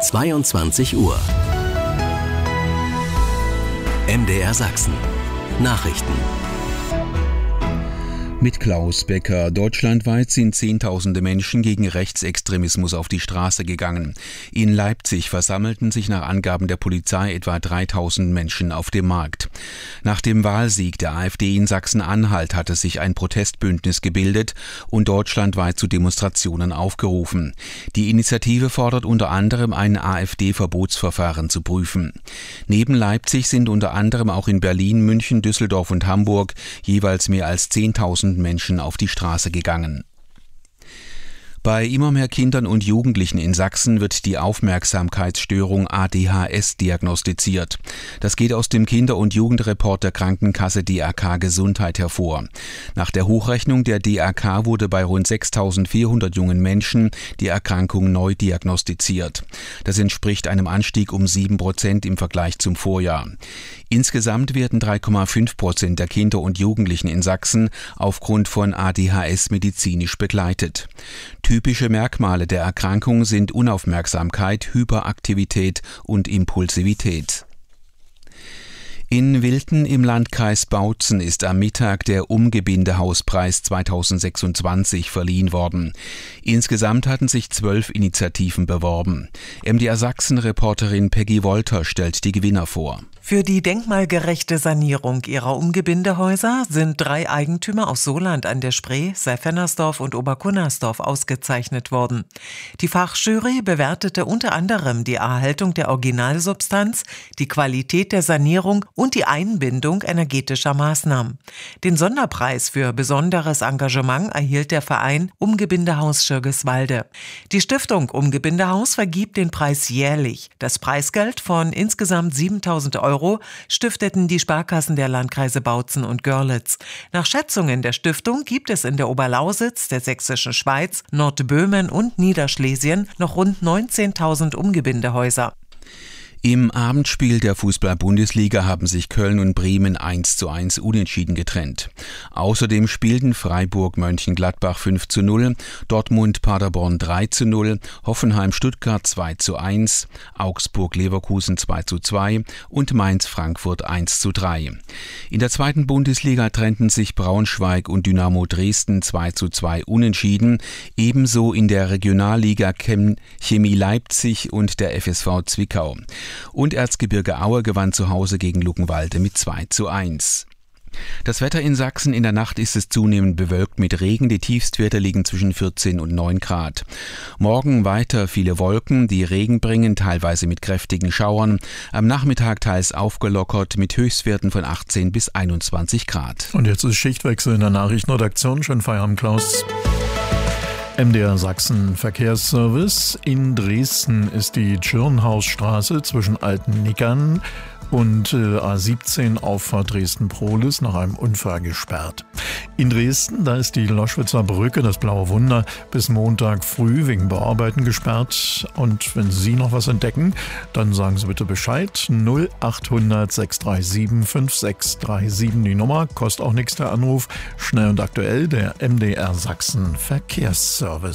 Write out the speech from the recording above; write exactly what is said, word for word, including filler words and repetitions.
zweiundzwanzig Uhr. M D R Sachsen. Nachrichten. Mit Klaus Becker. Deutschlandweit sind Zehntausende Menschen gegen Rechtsextremismus auf die Straße gegangen. In Leipzig versammelten sich nach Angaben der Polizei etwa dreitausend Menschen auf dem Markt. Nach dem Wahlsieg der AfD in Sachsen-Anhalt hatte sich ein Protestbündnis gebildet und deutschlandweit zu Demonstrationen aufgerufen. Die Initiative fordert unter anderem, ein AfD-Verbotsverfahren zu prüfen. Neben Leipzig sind unter anderem auch in Berlin, München, Düsseldorf und Hamburg jeweils mehr als zehntausend Menschen auf die Straße gegangen. Bei immer mehr Kindern und Jugendlichen in Sachsen wird die Aufmerksamkeitsstörung A D H S diagnostiziert. Das geht aus dem Kinder- und Jugendreport der Krankenkasse D A K Gesundheit hervor. Nach der Hochrechnung der D A K wurde bei rund sechstausendvierhundert jungen Menschen die Erkrankung neu diagnostiziert. Das entspricht einem Anstieg um sieben Prozent im Vergleich zum Vorjahr. Insgesamt werden drei Komma fünf Prozent der Kinder und Jugendlichen in Sachsen aufgrund von A D H S medizinisch begleitet. Typische Merkmale der Erkrankung sind Unaufmerksamkeit, Hyperaktivität und Impulsivität. In Wilten im Landkreis Bautzen ist am Mittag der Umgebindehauspreis zweitausendsechsundzwanzig verliehen worden. Insgesamt hatten sich zwölf Initiativen beworben. M D R Sachsen-Reporterin Peggy Wolter stellt die Gewinner vor. Für die denkmalgerechte Sanierung ihrer Umgebindehäuser sind drei Eigentümer aus Sohland an der Spree, Seifernersdorf und Oberkunnersdorf ausgezeichnet worden. Die Fachjury bewertete unter anderem die Erhaltung der Originalsubstanz, die Qualität der Sanierung und die Einbindung energetischer Maßnahmen. Den Sonderpreis für besonderes Engagement erhielt der Verein Umgebindehaus Schirgiswalde. Die Stiftung Umgebindehaus vergibt den Preis jährlich. Das Preisgeld von insgesamt siebentausend Euro stifteten die Sparkassen der Landkreise Bautzen und Görlitz. Nach Schätzungen der Stiftung gibt es in der Oberlausitz, der Sächsischen Schweiz, Nordböhmen und Niederschlesien noch rund neunzehntausend Umgebindehäuser. Im Abendspiel der Fußball-Bundesliga haben sich Köln und Bremen eins zu eins unentschieden getrennt. Außerdem spielten Freiburg-Mönchengladbach fünf zu null, Dortmund-Paderborn drei zu null, Hoffenheim-Stuttgart zwei zu eins, Augsburg-Leverkusen zwei zu zwei und Mainz-Frankfurt eins zu drei. In der zweiten Bundesliga trennten sich Braunschweig und Dynamo Dresden zwei zu zwei unentschieden, ebenso in der Regionalliga Chemie Leipzig und der F S V Zwickau. Und Erzgebirge Aue gewann zu Hause gegen Luckenwalde mit zwei zu eins. Das Wetter in Sachsen: in der Nacht ist es zunehmend bewölkt mit Regen. Die Tiefstwerte liegen zwischen vierzehn und neun Grad. Morgen weiter viele Wolken, die Regen bringen, teilweise mit kräftigen Schauern. Am Nachmittag teils aufgelockert mit Höchstwerten von achtzehn bis einundzwanzig Grad. Und jetzt ist Schichtwechsel in der Nachrichtenredaktion. Schönen Feierabend, Klaus. M D R Sachsen Verkehrsservice. In Dresden ist die Tschirnhausstraße zwischen Alten Nickern und äh, A siebzehn Auffahrt Dresden-Prohlis nach einem Unfall gesperrt. In Dresden, da ist die Loschwitzer Brücke, das Blaue Wunder, bis Montag früh wegen Bauarbeiten gesperrt. Und wenn Sie noch was entdecken, dann sagen Sie bitte Bescheid. null achthundert sechs drei sieben fünf sechs drei sieben die Nummer, kostet auch nichts der Anruf. Schnell und aktuell der M D R Sachsen Verkehrsservice.